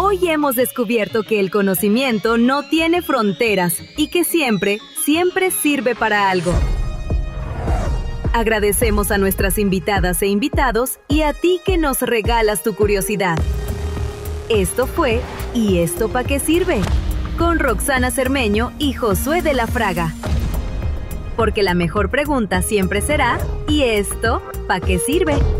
Hoy hemos descubierto que el conocimiento no tiene fronteras y que siempre sirve para algo. Agradecemos a nuestras invitadas e invitados y a ti que nos regalas tu curiosidad. Esto fue ¿Y esto pa' qué sirve? Con Roxana Cermeño y Josué de la Fraga. Porque la mejor pregunta siempre será ¿y esto pa' qué sirve?